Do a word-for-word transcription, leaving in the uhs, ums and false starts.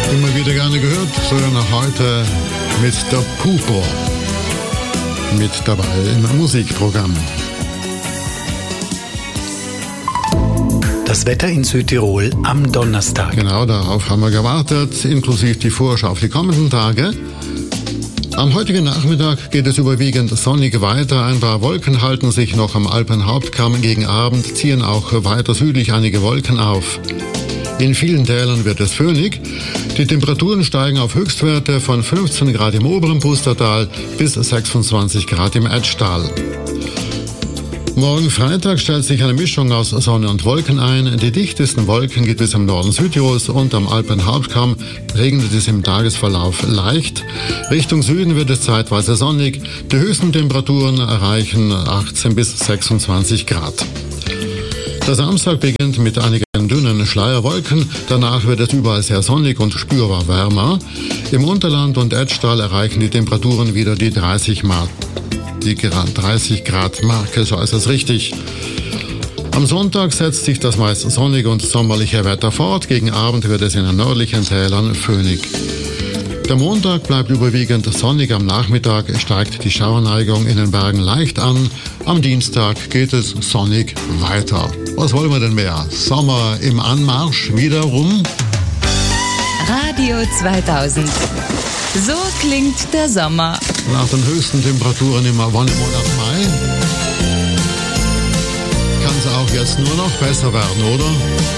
Immer wieder gerne gehört, so noch heute mit der Pupo mit dabei im Musikprogramm. Das Wetter in Südtirol am Donnerstag. Genau, darauf haben wir gewartet, inklusive die Vorschau auf die kommenden Tage. Am heutigen Nachmittag geht es überwiegend sonnig weiter. Ein paar Wolken halten sich noch am Alpenhauptkamm. Gegen Abend ziehen auch weiter südlich einige Wolken auf. In vielen Tälern wird es föhnig. Die Temperaturen steigen auf Höchstwerte von fünfzehn Grad im oberen Pustertal bis sechsundzwanzig Grad im Etschtal. Morgen Freitag stellt sich eine Mischung aus Sonne und Wolken ein. Die dichtesten Wolken gibt es im Norden Südtirols und am Alpenhauptkamm regnet es im Tagesverlauf leicht. Richtung Süden wird es zeitweise sonnig. Die höchsten Temperaturen erreichen achtzehn bis sechsundzwanzig Grad. Der Samstag beginnt mit einigen dünnen Schleierwolken. Danach wird es überall sehr sonnig und spürbar wärmer. Im Unterland und Etschtal erreichen die Temperaturen wieder die dreißig Grad. Die dreißig Grad Marke, so ist es richtig. Am Sonntag setzt sich das meist sonnige und sommerliche Wetter fort. Gegen Abend wird es in den nördlichen Tälern föhnig. Der Montag bleibt überwiegend sonnig. Am Nachmittag steigt die Schauerneigung in den Bergen leicht an. Am Dienstag geht es sonnig weiter. Was wollen wir denn mehr? Sommer im Anmarsch wiederum? Radio zweitausend. So klingt der Sommer. Nach den höchsten Temperaturen im Monat Mai kann es auch jetzt nur noch besser werden, oder?